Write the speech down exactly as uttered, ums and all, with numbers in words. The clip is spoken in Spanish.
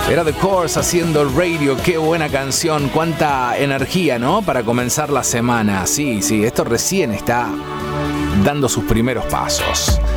Era The Course haciendo el radio. Qué buena canción, cuánta energía, ¿no? Para comenzar la semana. Sí, sí, esto recién está dando sus primeros pasos.